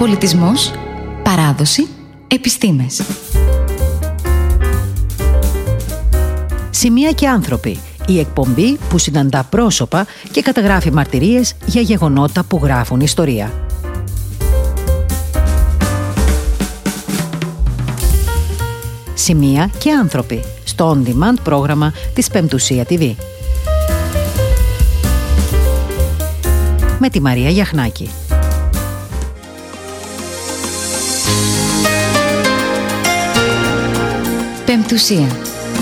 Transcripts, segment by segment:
Πολιτισμός, παράδοση, επιστήμες. Σημεία και άνθρωποι. Η εκπομπή που συναντά πρόσωπα και καταγράφει μαρτυρίες για γεγονότα που γράφουν ιστορία. Σημεία και άνθρωποι. Στο on-demand πρόγραμμα της Πεμπτουσία TV. Με τη Μαρία Γιαχνάκη. Πεμπτουσία.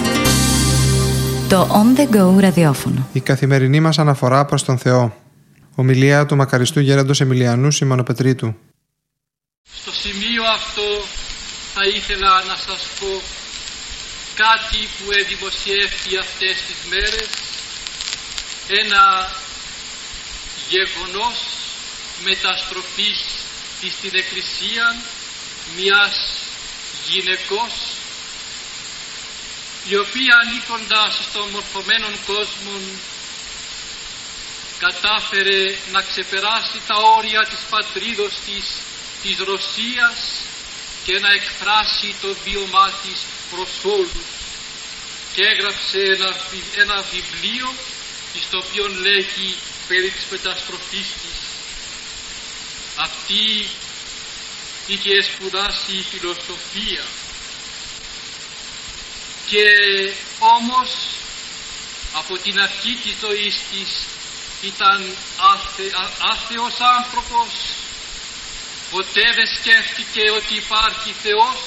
Το On The Go ραδιόφωνο. Η καθημερινή μας αναφορά προς τον Θεό. Ομιλία του μακαριστού γέροντος Εμιλιανού Σιμωνοπετρίτου. Στο σημείο αυτό θα ήθελα να σας πω κάτι που εδημοσιεύτηκε αυτές τις μέρες, ένα γεγονός μεταστροφής στην Εκκλησία μιας γυναικός, η οποία ανήκοντας στον μορφωμένον κόσμο κατάφερε να ξεπεράσει τα όρια της πατρίδος της Ρωσίας και να εκφράσει το βίωμά της προς όλους, και έγραψε ένα βιβλίο στο οποίο λέγει περί της μεταστροφής της. Αυτή είχε σπουδάσει φιλοσοφία και όμως από την αρχή της ζωής της ήταν άθεος άνθρωπος. Ποτέ δεν σκέφτηκε ότι υπάρχει Θεός,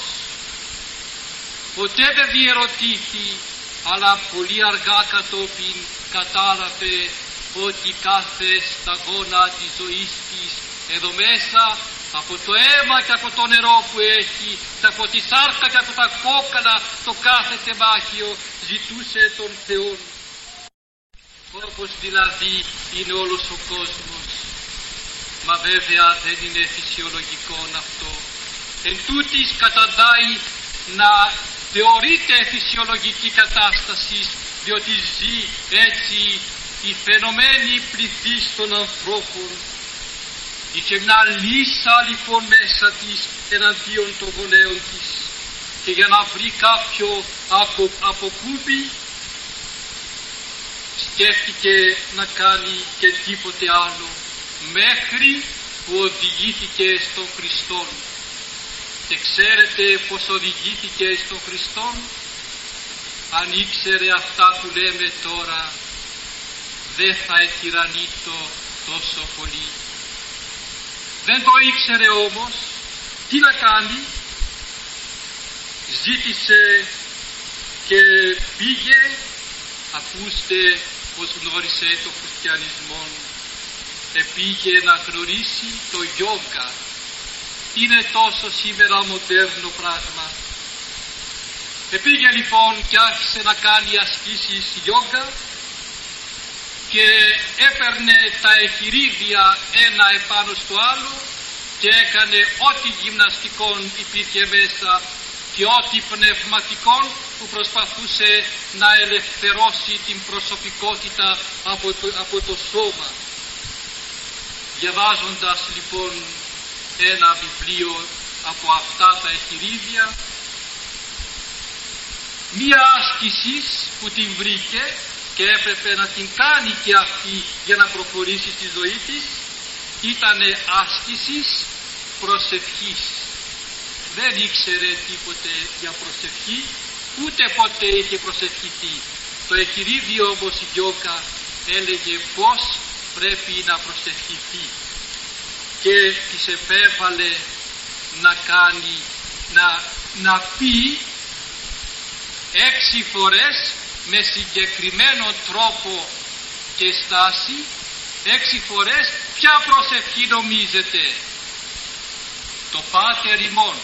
ποτέ δεν διερωτήθη, αλλά πολύ αργά κατόπιν κατάλαβε ότι κάθε σταγόνα της ζωής της εδώ μέσα, από το αίμα και από το νερό που έχει, από τη σάρκα και από τα κόκκαλα, το κάθε τεμάχιο ζητούσε τον Θεό. Όπως δηλαδή είναι όλος ο κόσμος. Μα βέβαια δεν είναι φυσιολογικό αυτό. Εν τούτης καταντάει να θεωρείται φυσιολογική κατάσταση, διότι ζει έτσι η φαινομένη πληθύς των ανθρώπων. Είχε μια λύσα λοιπόν μέσα της εναντίον των γονέων της, και για να βρει κάποιο αποκούμπι σκέφτηκε να κάνει και τίποτε άλλο, μέχρι που οδηγήθηκε στον Χριστό. Και ξέρετε πως οδηγήθηκε στον Χριστό? Αν ήξερε αυτά που λέμε τώρα, δεν θα ετυραννείτο τόσο πολύ. Δεν το ήξερε όμως. Τι να κάνει? Ζήτησε και πήγε, ακούστε πως γνώρισε το χριστιανισμό, πήγε να γνωρίσει το γιόγκα. Είναι τόσο σήμερα μοντέρνο πράγμα. Πήγε λοιπόν και άρχισε να κάνει ασκήσεις γιόγκα και έπαιρνε τα εχειρίδια ένα επάνω στο άλλο και έκανε ό,τι γυμναστικών υπήρχε μέσα και ό,τι πνευματικών που προσπαθούσε να ελευθερώσει την προσωπικότητα από το σώμα. Διαβάζοντας λοιπόν ένα βιβλίο από αυτά τα εχειρίδια, μία άσκηση που την βρήκε και έπρεπε να την κάνει και αυτή για να προχωρήσει στη ζωή της, ήταν άσκησης προσευχής. Δεν ήξερε τίποτε για προσευχή, ούτε ποτέ είχε προσευχηθεί. Το εχειρίδιο όμως η γιόγκα έλεγε πως πρέπει να προσευχηθεί, και της επέβαλε να κάνει, να πει 6 φορές με συγκεκριμένο τρόπο και στάση, 6 φορές. Ποια προσευχή νομίζετε? Το Πάτερ ημών.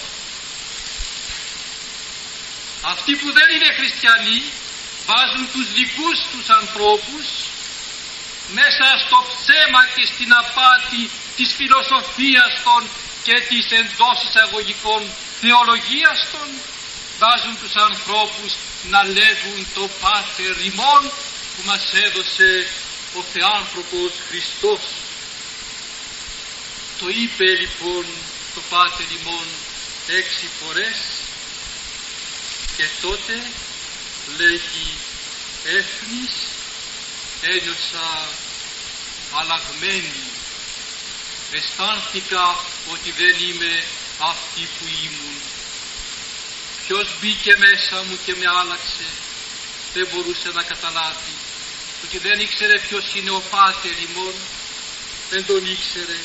Αυτοί που δεν είναι χριστιανοί βάζουν τους δικούς τους ανθρώπους μέσα στο ψέμα και στην απάτη της φιλοσοφίας των και της εντός εισαγωγικών θεολογίας των. Βάζουν τους ανθρώπους να λέγουν το Πάτερ ημών που μας έδωσε ο Θεάνθρωπος Χριστός. Το είπε λοιπόν το Πάτερ ημών 6 φορές και τότε λέγει «Έφνης, ένιωσα αλλαγμένη, αισθάνθηκα ότι δεν είμαι αυτή που ήμουν. Ποιος μπήκε μέσα μου και με άλλαξε, δεν μπορούσε να καταλάβει, ότι δεν ήξερε ποιος είναι ο Πάτερ ημών, δεν τον ήξερε.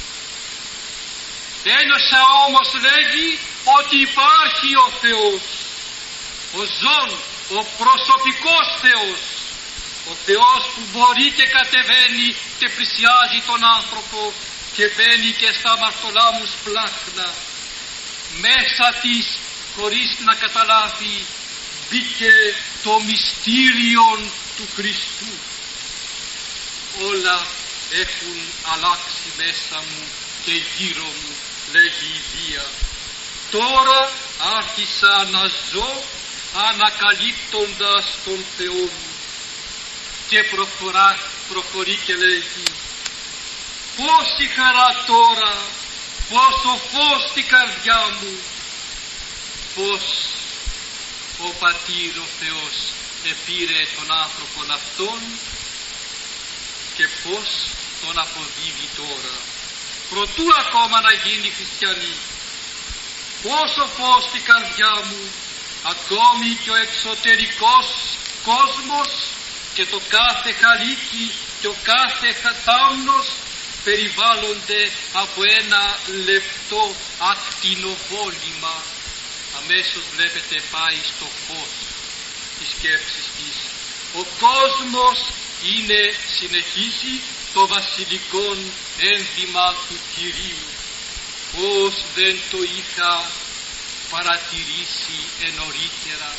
Ένιωσα όμως, λέγει, ότι υπάρχει ο Θεός, ο ζών, ο προσωπικός Θεός, ο Θεός που μπορεί και κατεβαίνει και πλησιάζει τον άνθρωπο και μπαίνει και στα αμαρτωλά μου σπλάχνα. Μέσα της, χωρίς να καταλάβει, μπήκε το μυστήριο του Χριστού. Όλα έχουν αλλάξει μέσα μου και γύρω μου, λέγει η Βία. Τώρα άρχισα να ζω ανακαλύπτοντας τον Θεό μου. Και προχωρεί και λέγει, πόση χαρά τώρα, πόσο φως στην καρδιά μου, πως ο Πατήρ ο Θεός επήρε τον άνθρωπον αυτόν και πως τον αποδίδει τώρα, προτού ακόμα να γίνει χριστιανή. Πόσο φως στην καρδιά μου, ακόμη και ο εξωτερικός κόσμος και το κάθε χαλίκι και ο κάθε χατάμνος περιβάλλονται από ένα λεπτό ακτινοβόλημα. Αμέσως βλέπετε πάει στο φως της σκέψης της. Ο κόσμος είναι, συνεχίζει, το βασιλικό ένδυμα του Κυρίου. Πώς δεν το είχα παρατηρήσει νωρίτερα.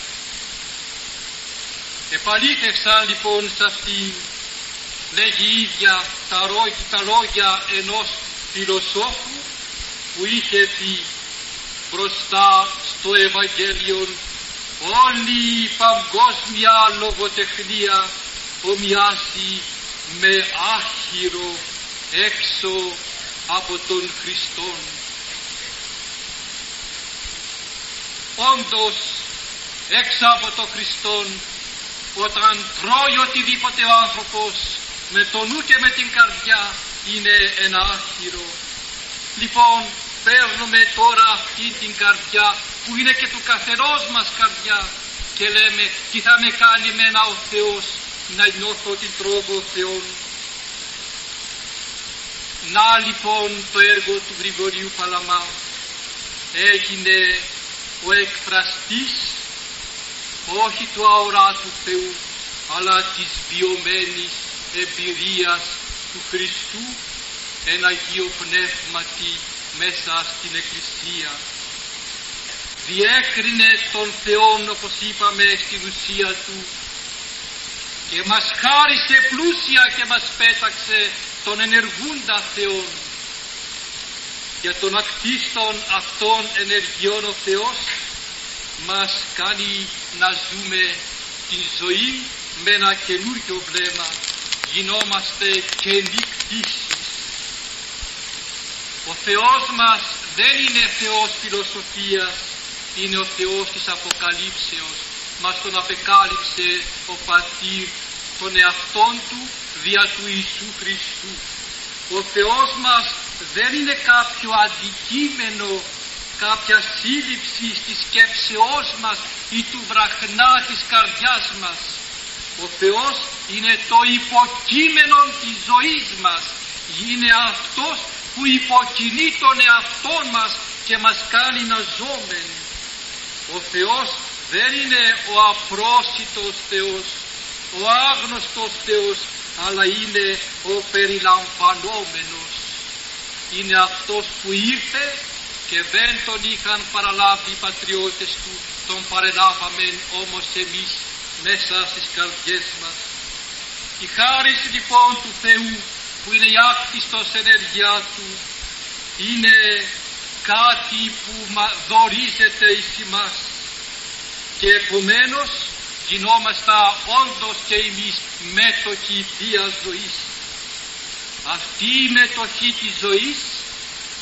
Επαλήθευσαν λοιπόν σε αυτήν, λέγει η ίδια, τα λόγια ενός φιλοσόφου που είχε πει μπροστά στο Ευαγγέλιο, όλη η παγκόσμια λογοτεχνία ομοιάζει με άχυρο έξω από τον Χριστόν. Όντως, έξω από τον Χριστόν, όταν τρώει οτιδήποτε ο άνθρωπος με το νου και με την καρδιά, είναι ένα άχυρο. Λοιπόν, παίρνουμε τώρα αυτή την καρδιά που είναι και του καθενός μας καρδιά και λέμε τι θα με κάνει εμένα ο Θεός να νιώθω ότι τρώω ο Θεόν. Να λοιπόν το έργο του Γρηγορίου Παλαμά. Έγινε ο εκφραστής όχι του αοράτου Θεού, αλλά της βιωμένης εμπειρίας του Χριστού εν Αγίο Πνεύματι μέσα στην Εκκλησία. Διέκρινε τον Θεόν, όπως είπαμε, στην ουσία Του και μας χάρισε πλούσια και μας πέταξε τον ενεργούντα Θεόν. Για τον ακτίστον αυτών ενεργειών ο Θεός μας κάνει να ζούμε την ζωή με ένα καινούριο βλέμμα. Γινόμαστε καινή κτήσης. Ο Θεός μας δεν είναι Θεός φιλοσοφίας, είναι ο Θεός της Αποκαλύψεως. Μας τον απεκάλυψε ο Πατήρ τον εαυτόν Του δια του Ιησού Χριστού. Ο Θεός μας δεν είναι κάποιο αντικείμενο, κάποια σύλληψη της σκέψεώς μας ή του βραχνά της καρδιάς μας. Ο Θεός είναι το υποκείμενο της ζωής μας. Είναι Αυτός που υποκινεί τον εαυτό μας και μας κάνει να ζούμε. Ο Θεός δεν είναι ο απρόσιτος Θεός, ο άγνωστος Θεός, αλλά είναι ο περιλαμβανόμενος. Είναι Αυτός που ήρθε και δεν τον είχαν παραλάβει οι πατριώτες Του, τον παρελάβαμε όμως εμείς μέσα στις καρδιές μας. Η χάρις λοιπόν του Θεού που είναι η άκτιστος ενέργειά Του είναι κάτι που δωρίζεται εις εμάς και επομένως γινόμαστε όντως και εμείς μέτοχοι Θείας ζωής. Αυτή η μετοχή της ζωής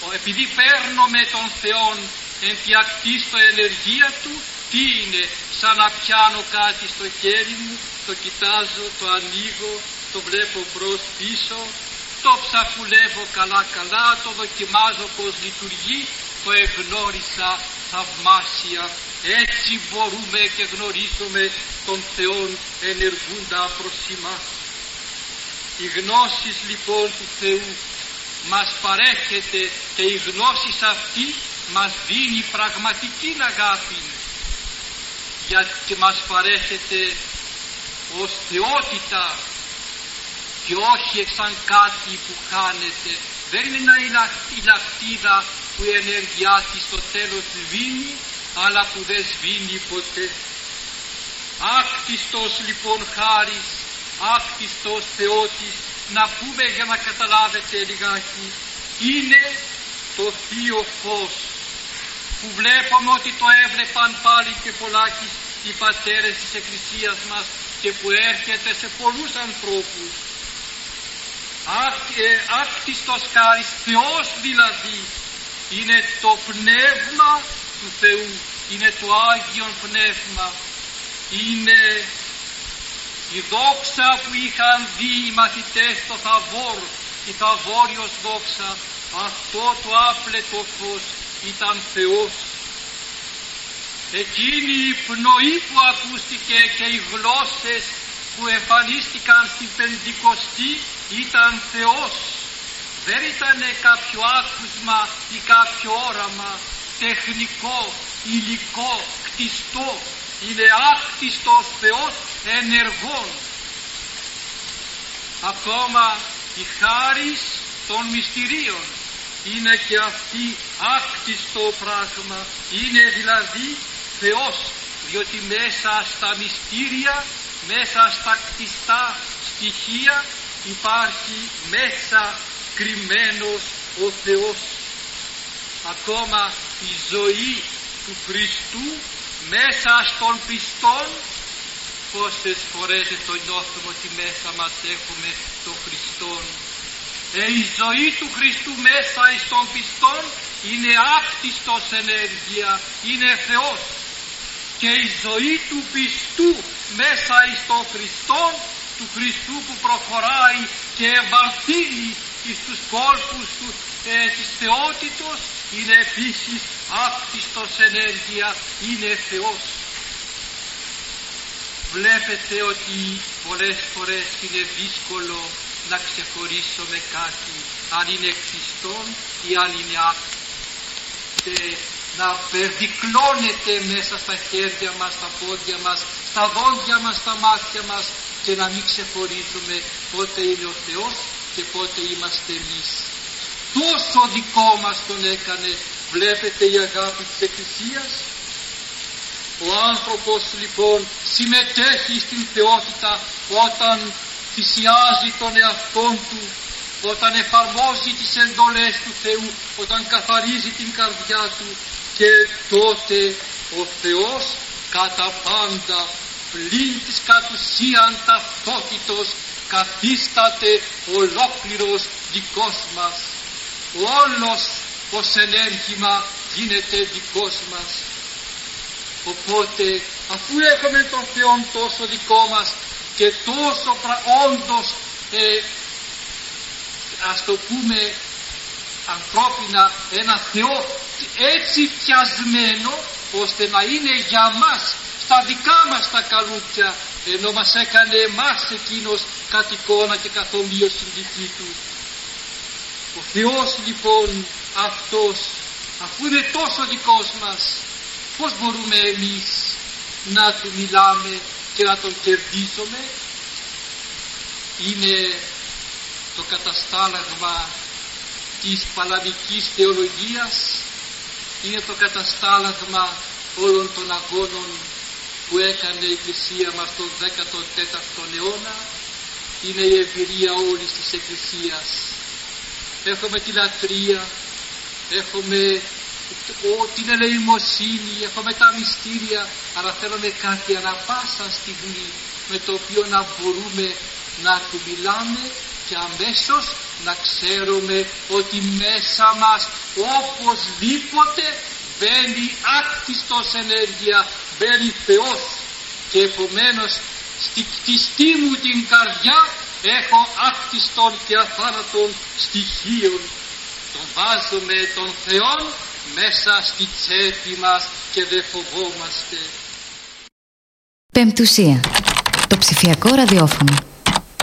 επειδή παίρνω με τον Θεόν εν τη ακτίστο ενεργεία του, τι είναι? Σαν να πιάνω κάτι στο χέρι μου, το κοιτάζω, το ανοίγω, το βλέπω μπρος πίσω, το ψαχουλεύω καλά, το δοκιμάζω πως λειτουργεί, το εγνώρισα θαυμάσια. Έτσι μπορούμε και γνωρίζουμε τον Θεόν ενεργούντα προς ημάς. Η γνώση λοιπόν του Θεού μας παρέχεται και η γνώση αυτή μας δίνει πραγματική αγάπη, γιατί μας παρέχεται ως θεότητα και όχι σαν κάτι που χάνεται. Δεν είναι η λαχτίδα που η ενέργειά της στο τέλος σβήνει, αλλά που δεν σβήνει ποτέ. Άκτιστος λοιπόν χάρις, άκτιστος θεότης, να πούμε για να καταλάβετε λιγάκι, είναι το θείο φως που βλέπουμε ότι το έβλεπαν πάλι και πολλάκις οι πατέρες της Εκκλησίας μας και που έρχεται σε πολλούς ανθρώπους. Άκτιστος χάρις, Θεός δηλαδή, είναι το πνεύμα του Θεού, είναι το Άγιον Πνεύμα, είναι η δόξα που είχαν δει οι μαθητές στο Θαβόρ, η Θαβόριος δόξα. Αυτό το άπλετο φως ήταν Θεός. Εκείνη η πνοή που ακούστηκε και οι γλώσσες που εμφανίστηκαν στην Πεντηκοστή ήταν Θεός. Δεν ήταν κάποιο άκουσμα ή κάποιο όραμα τεχνικό, υλικό, κτιστό. Είναι άκτιστος Θεός ενεργών. Ακόμα η χάρις των μυστηρίων είναι και αυτή άκτιστο πράγμα. Είναι δηλαδή Θεός, διότι μέσα στα μυστήρια, μέσα στα κτιστά στοιχεία υπάρχει μέσα κρυμμένος ο Θεός. Ακόμα η ζωή του Χριστού μέσα στον πιστόν, πόσες φορές το νιώθουμε ότι μέσα μας έχουμε τον Χριστόν. Η ζωή του Χριστού μέσα στον πιστόν είναι άκτιστος ενέργεια, είναι Θεός. Και η ζωή του πιστού μέσα στον Χριστόν, του Χριστού που προχωράει και εμβαθύνει στους κόλπους της θεότητος, είναι επίσης άκτιστος ενέργεια, είναι Θεός. Βλέπετε ότι πολλές φορές είναι δύσκολο να ξεχωρίσουμε κάτι, αν είναι κτιστόν ή αν είναι άκτιστο. Και να περδικλώνεται μέσα στα χέρια μας, στα πόδια μας, στα δόντια μας, στα μάτια μας, και να μην ξεχωρίζουμε πότε είναι ο Θεός και πότε είμαστε εμείς. Τόσο δικό μας τον έκανε. Βλέπετε η αγάπη της Εκκλησίας. Ο άνθρωπος λοιπόν συμμετέχει στην θεότητα όταν θυσιάζει τον εαυτόν του, όταν εφαρμόζει τις εντολές του Θεού, όταν καθαρίζει την καρδιά του, και τότε ο Θεός κατά πάντα πλην της κατ' ουσίαν ταυτότητος καθίσταται ολόκληρος δικός μας. Όλος ως ενέργημα γίνεται δικός μας. Οπότε αφού έχουμε τον Θεό τόσο δικό μας και τόσο όντως ας το πούμε ανθρώπινα ένα Θεό έτσι πιασμένο ώστε να είναι για μας στα δικά μας τα καλούπια, ενώ μας έκανε εμάς εκείνος κατ' εικόνα και καθ' ομοίωση δική του. Ο Θεός λοιπόν αυτός, αφού είναι τόσο δικός μας, πώς μπορούμε εμείς να του μιλάμε και να τον κερδίσουμε? Είναι το καταστάλαγμα της παλαβικής θεολογίας, είναι το καταστάλαγμα όλων των αγώνων που έκανε η Εκκλησία μας τον 14ο αιώνα, είναι η εμπειρία όλης της Εκκλησίας. Έχουμε τη λατρεία, έχουμε την ελεημοσύνη, έχουμε τα μυστήρια, αλλά θέλουμε κάτι ανά πάσα στιγμή με το οποίο να μπορούμε να του μιλάμε και αμέσως να ξέρουμε ότι μέσα μας οπωσδήποτε μπαίνει άκτιστος ενέργεια, μπαίνει Θεός, και επομένως στη κτιστή μου την καρδιά έχω άκτιστον και αθάνατον στοιχείων. Τον βάζουμε τον Θεόν μέσα στη τσέπη μας και δεν φοβόμαστε. Πεμπτουσία. Το ψηφιακό ραδιόφωνο.